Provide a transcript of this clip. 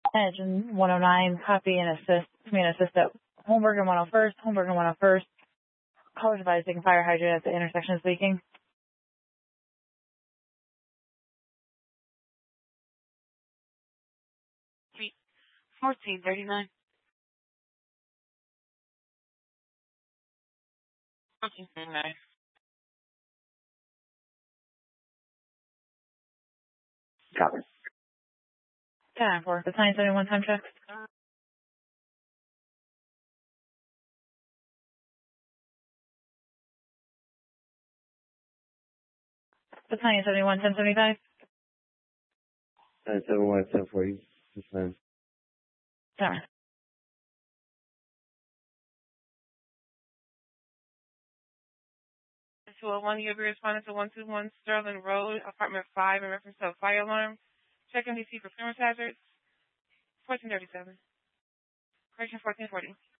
Engine 109, copy and assist. Command assist at Holmberg and 101st. Holmberg and 101st. Callers advising fire hydrant at the intersection is leaking. 1439. 1439. Copy. 10-4. The 971 time check. The 971 1075. 971 1040. Sorry. To a 1, you'll be responding to 121 Sterling Road, apartment 5, in reference to a fire alarm. Check NDC for clearance hazards. 1437. Correction 1440.